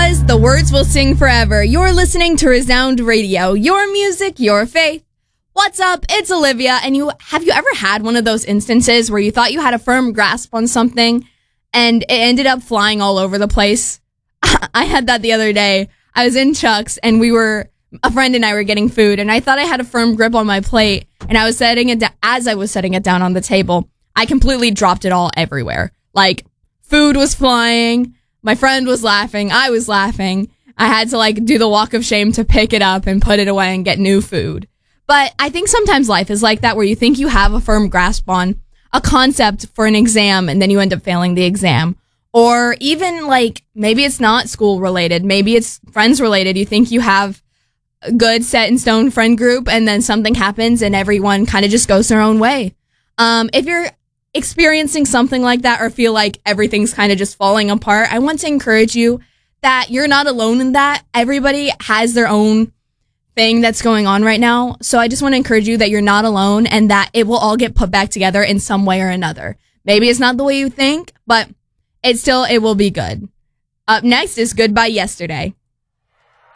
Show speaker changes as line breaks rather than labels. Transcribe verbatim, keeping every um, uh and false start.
was The Words Will Sing Forever. You're listening to Resound Radio. Your music, your faith. What's up? It's Olivia. And you have you ever had one of those instances where you thought you had a firm grasp on something and it ended up flying all over the place? I had that the other day. I was in Chuck's and we were, a friend and I were getting food, and I thought I had a firm grip on my plate, and I was setting it, da- as I was setting it down on the table, I completely dropped it all everywhere. Like, food was flying, my friend was laughing, I was laughing. I had to like do the walk of shame to pick it up and put it away and get new food. But I think sometimes life is like that, where you think you have a firm grasp on a concept for an exam and then you end up failing the exam. Or even like, maybe it's not school related, maybe it's friends related. You think you have a good set in stone friend group and then something happens and everyone kind of just goes their own way. Um, if you're experiencing something like that or feel like everything's kind of just falling apart, I want to encourage you that you're not alone in that. Everybody has their own thing that's going on right now. So I just want to encourage you that you're not alone and that it will all get put back together in some way or another. Maybe it's not the way you think, but it still, it will be good. Up next is Goodbye Yesterday.